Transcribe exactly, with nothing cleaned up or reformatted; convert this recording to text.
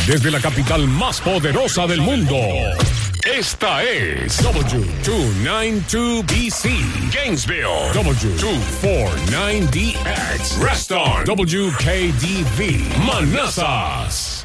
desde la capital más poderosa del mundo. Esta es W doscientos noventa y dos B C, Gainesville. W doscientos cuarenta y nueve D X, Reston. W K D V, Manassas.